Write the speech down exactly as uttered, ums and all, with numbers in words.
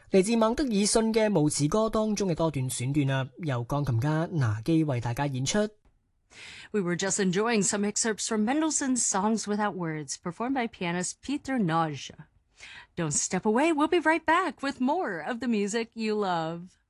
嚟自孟德爾遜嘅無詞歌當中嘅多段選段啊，由鋼琴家拿基為大家演出。 We were just enjoying some excerpts from Mendelssohn's Songs Without Words, performed by pianist Peter Nagy. Don't step away, we'll be right back with more of the music you love.